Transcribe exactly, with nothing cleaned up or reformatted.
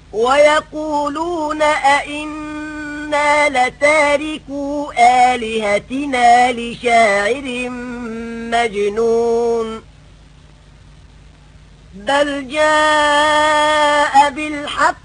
ويقولون أئنا لتاركو آلهتنا لشاعر مجنون بل جاء بالحق